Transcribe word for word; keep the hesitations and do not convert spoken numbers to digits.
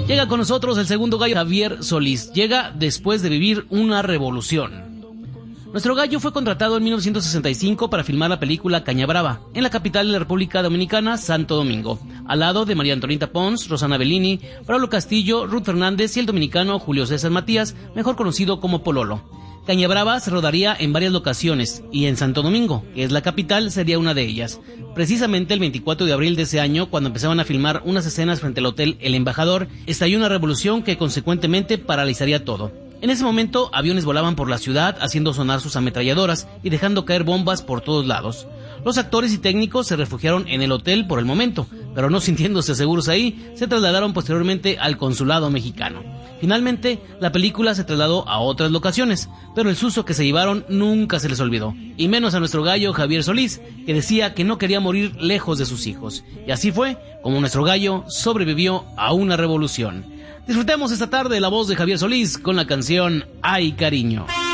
Llega con nosotros el segundo gallo, Javier Solís. Llega después de vivir una revolución. Nuestro gallo fue contratado en mil novecientos sesenta y cinco para filmar la película Caña Brava, en la capital de la República Dominicana, Santo Domingo, al lado de María Antonieta Pons, Rosana Bellini, Pablo Castillo, Ruth Fernández y el dominicano Julio César Matías, mejor conocido como Pololo. Caña Brava se rodaría en varias locaciones, y en Santo Domingo, que es la capital, sería una de ellas. Precisamente el veinticuatro de abril de ese año, cuando empezaban a filmar unas escenas frente al Hotel El Embajador, estalló una revolución que consecuentemente paralizaría todo. En ese momento, aviones volaban por la ciudad haciendo sonar sus ametralladoras y dejando caer bombas por todos lados. Los actores y técnicos se refugiaron en el hotel por el momento, pero no sintiéndose seguros ahí, se trasladaron posteriormente al consulado mexicano. Finalmente, la película se trasladó a otras locaciones, pero el susto que se llevaron nunca se les olvidó, y menos a nuestro gallo Javier Solís, que decía que no quería morir lejos de sus hijos. Y así fue como nuestro gallo sobrevivió a una revolución. Disfrutemos esta tarde la voz de Javier Solís con la canción Ay Cariño.